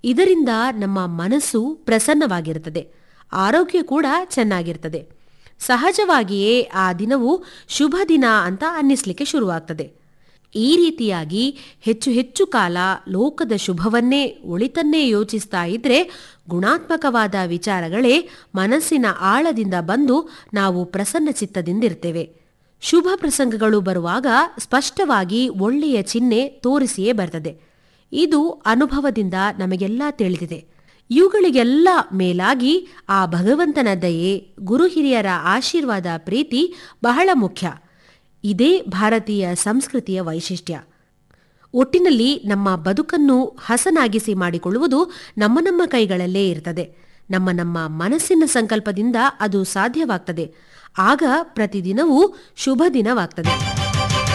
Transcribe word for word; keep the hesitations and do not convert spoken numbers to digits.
ಇದರಿಂದ ನಮ್ಮ ಮನಸ್ಸು ಪ್ರಸನ್ನವಾಗಿರುತ್ತದೆ, ಆರೋಗ್ಯ ಕೂಡ ಚೆನ್ನಾಗಿರ್ತದೆ. ಸಹಜವಾಗಿಯೇ ಆ ದಿನವು ಶುಭ ದಿನ ಅಂತ ಅನ್ನಿಸ್ಲಿಕ್ಕೆ ಶುರುವಾಗ್ತದೆ. ಈ ರೀತಿಯಾಗಿ ಹೆಚ್ಚು ಹೆಚ್ಚು ಕಾಲ ಲೋಕದ ಶುಭವನ್ನೇ ಒಳಿತನ್ನೇ ಯೋಚಿಸ್ತಾ ಇದ್ರೆ ಗುಣಾತ್ಮಕವಾದ ವಿಚಾರಗಳೇ ಮನಸ್ಸಿನ ಆಳದಿಂದ ಬಂದು ನಾವು ಪ್ರಸನ್ನ ಚಿತ್ತದಿಂದಿರ್ತೇವೆ. ಶುಭ ಪ್ರಸಂಗಗಳು ಬರುವಾಗ ಸ್ಪಷ್ಟವಾಗಿ ಒಳ್ಳೆಯ ಚಿಹ್ನೆ ತೋರಿಸಿಯೇ ಬರ್ತದೆ. ಇದು ಅನುಭವದಿಂದ ನಮಗೆಲ್ಲ ತಿಳಿದಿದೆ. ಇವುಗಳಿಗೆಲ್ಲ ಮೇಲಾಗಿ ಆ ಭಗವಂತನ ದಯೆ, ಗುರು ಹಿರಿಯರ ಆಶೀರ್ವಾದ, ಪ್ರೀತಿ ಬಹಳ ಮುಖ್ಯ. ಇದೇ ಭಾರತೀಯ ಸಂಸ್ಕೃತಿಯ ವೈಶಿಷ್ಟ್ಯ. ಒಟ್ಟಿನಲ್ಲಿ ನಮ್ಮ ಬದುಕನ್ನು ಹಸನಾಗಿಸಿ ಮಾಡಿಕೊಳ್ಳುವುದು ನಮ್ಮ ನಮ್ಮ ಕೈಗಳಲ್ಲೇ ಇರ್ತದೆ. ನಮ್ಮ ನಮ್ಮ ಮನಸ್ಸಿನ ಸಂಕಲ್ಪದಿಂದ ಅದು ಸಾಧ್ಯವಾಗ್ತದೆ. ಆಗ ಪ್ರತಿದಿನವೂ ಶುಭ ದಿನವಾಗ್ತದೆ.